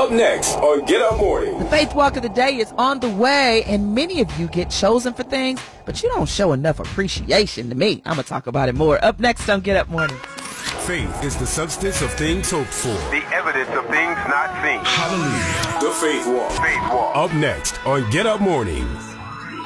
Up next on Get Up Morning. The Faith Walk of the Day is on the way, and many of you get chosen for things, but you don't show enough appreciation to me. I'm going to talk about it more up next on Get Up Morning. Faith is the substance of things hoped for, the evidence of things not seen. Hallelujah. The Faith Walk. Faith Walk. Up next on Get Up Mornings.